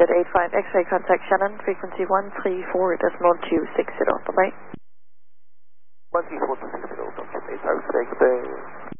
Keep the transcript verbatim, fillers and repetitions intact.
Jet eighty-five X-ray contact Shannon, frequency one three four decimal two six zero. Bye-bye. one three four two six zero, Jet eighty-five,